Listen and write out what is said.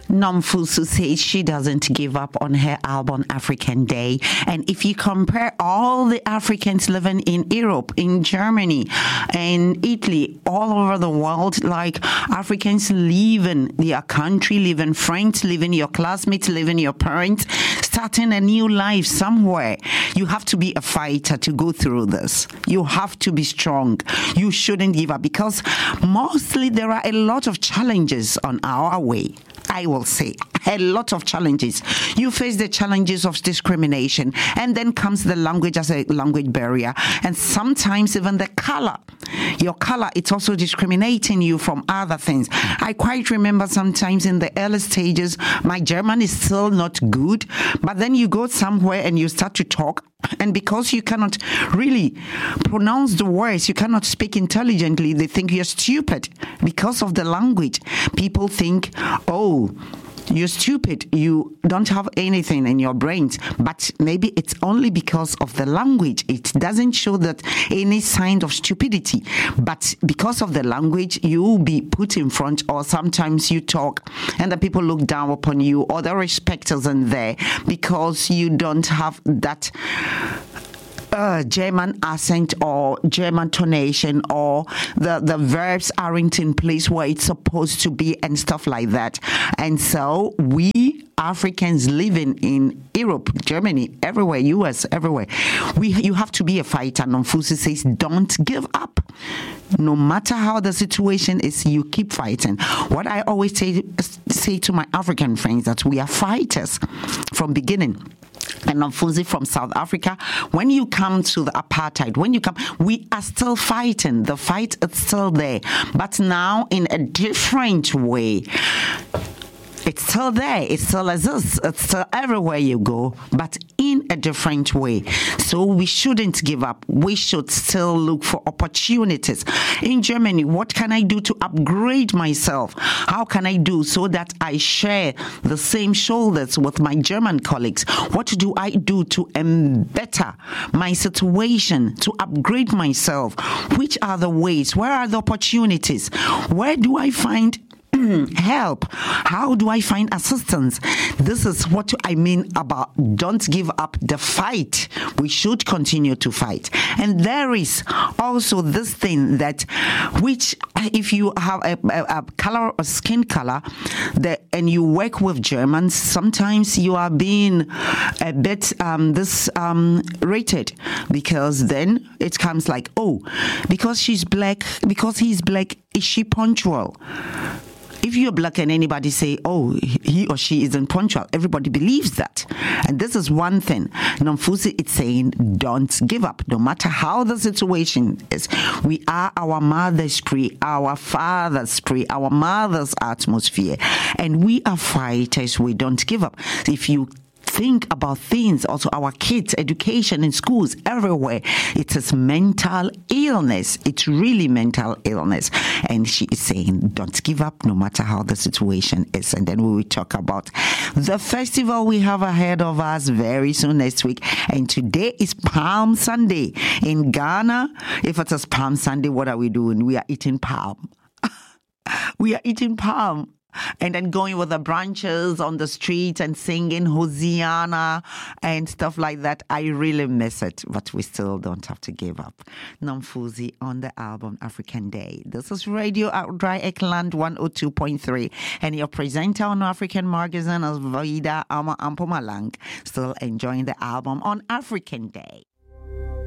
Nomfusu says she doesn't give up on her album African Day. And if you compare all the Africans living in Europe, in Germany, and Italy, all over the world, like Africans leaving their country, leaving friends, leaving your classmates, leaving your parents, starting a new life somewhere. You have to be a fighter to go through this. You have to be strong. You shouldn't give up because mostly there are a lot of challenges on our way. I will say a lot of challenges. You face the challenges of discrimination, and then comes the language as a language barrier, and sometimes even the color. Your color, it's also discriminating you from other things. I quite remember sometimes in the early stages, my German is still not good, but then you go somewhere and you start to talk, and because you cannot really pronounce the words, you cannot speak intelligently, they think you're stupid because of the language. People think, oh, you're stupid, you don't have anything in your brains, but maybe it's only because of the language. It doesn't show that any sign of stupidity, but because of the language, you'll be put in front, or sometimes you talk and the people look down upon you, or the respect isn't there because you don't have that German accent or German tonation, or the verbs aren't in place where it's supposed to be and stuff like that. And so we Africans living in Europe, Germany, everywhere, US, everywhere, you have to be a fighter. Nomfusu says, don't give up. No matter how the situation is, you keep fighting. What I always say to my African friends, that we are fighters from beginning. And Nomfusu from South Africa, when you come to the apartheid, we are still fighting. The fight is still there, but now in a different way. It's still there. It still exists. It's still everywhere you go, but in a different way. So we shouldn't give up. We should still look for opportunities. In Germany, what can I do to upgrade myself? How can I do so that I share the same shoulders with my German colleagues? What do I do to better my situation, to upgrade myself? Which are the ways? Where are the opportunities? Where do I find help? How do I find assistance? This is what I mean about don't give up the fight. We should continue to fight. And there is also this thing that which if you have a color, a skin color, and you work with Germans, sometimes you are being a bit rated, because then it comes like, oh, because she's black, because he's black, is she punctual? If you're black and anybody say, oh, he or she isn't punctual, everybody believes that. And this is one thing. Nomfusu is saying, don't give up, no matter how the situation is. We are our mother's tree, our father's tree, our mother's atmosphere. And we are fighters. We don't give up. If you think about things, also our kids' education in schools, everywhere, it is mental illness. It's really mental illness. And she is saying, don't give up no matter how the situation is. And then we will talk about the festival we have ahead of us very soon next week. And today is Palm Sunday. In Ghana, if it is Palm Sunday, what are we doing? We are eating palm. We are eating palm. And then going with the branches on the street and singing Hosanna and stuff like that. I really miss it, but we still don't have to give up. Nomfusu on the album African Day. This is Radio Dry Eckland 102.3. And your presenter on African Magazine is Vida Ama Ampumalang. Still enjoying the album on African Day.